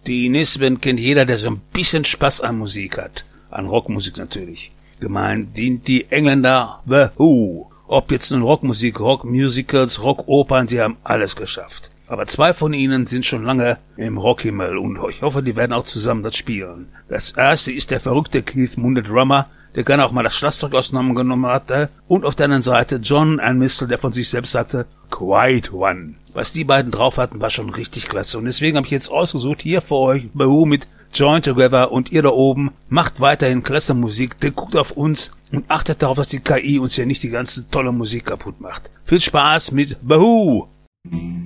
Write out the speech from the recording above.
Die nächste Band kennt jeder, der so ein bisschen Spaß an Musik hat. An Rockmusik natürlich. Gemeint sind die Engländer The Who. Ob jetzt nun Rockmusik, Rockmusicals, Rockopern, sie haben alles geschafft. Aber zwei von ihnen sind schon lange im Rockhimmel und ich hoffe, die werden auch zusammen das spielen. Das erste ist der verrückte Keith Moon, der Drummer, der gerne auch mal das Schlagzeug auseinandergenommen hatte. Und auf der anderen Seite John Entwistle, der von sich selbst sagte, Quiet One. Was die beiden drauf hatten, war schon richtig klasse. Und deswegen habe ich jetzt ausgesucht, hier für euch The Who mit Join Together und ihr da oben, macht weiterhin klasse Musik, der guckt auf uns und achtet darauf, dass die KI uns ja nicht die ganze tolle Musik kaputt macht. Viel Spaß mit The Who!